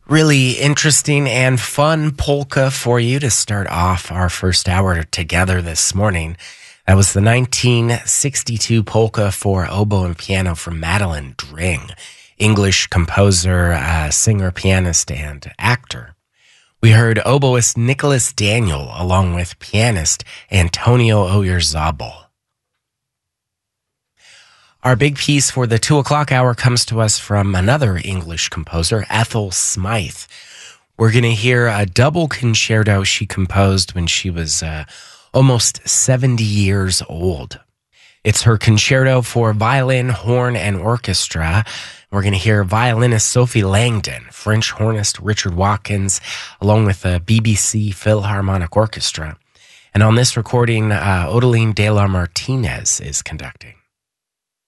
Really interesting and fun polka for you to start off our first hour together this morning. That was the 1962 polka for oboe and piano from Madeline Dring, English composer, singer, pianist, and actor. We heard oboist Nicholas Daniel along with pianist Antonio Oyarzabal. Our big piece for the 2 o'clock hour comes to us from another English composer, Ethel Smythe. We're going to hear a double concerto she composed when she was almost 70 years old. It's her concerto for violin, horn, and orchestra. We're going to hear violinist Sophie Langdon, French hornist Richard Watkins, along with the BBC Philharmonic Orchestra. And on this recording, Odeline de la Martinez is conducting.